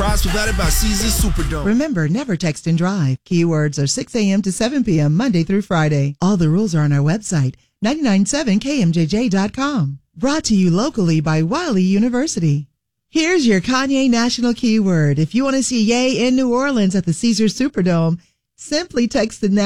Surprise provided by Caesars Superdome. Remember, never text and drive. Keywords are 6 a.m. to 7 p.m. Monday through Friday. All the rules are on our website, 997kmjj.com. Brought to you locally by Wiley University. Here's your Kanye national keyword. If you want to see Ye in New Orleans at the Caesars Superdome, simply text the